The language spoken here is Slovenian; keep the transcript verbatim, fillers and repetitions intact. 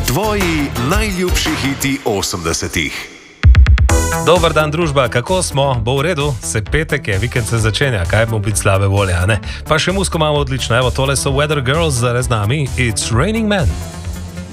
Tvoji najljubši hiti osemdesetih. Dober dan, družba, kako smo? Bo v redu? Se petek je, vikend se začenja, kaj bomo biti slabe volje, a ne? Pa še musko imamo odlično, evo, tole so Weather Girls, zares z nami, It's Raining Men.